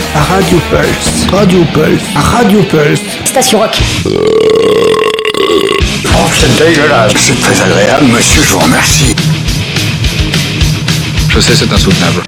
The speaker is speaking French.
Radio Pulse. Radio Pulse. Radio Pulse. Station Rock. Oh, c'est dégueulasse. C'est très agréable, monsieur, je vous remercie. Je sais, c'est insoutenable.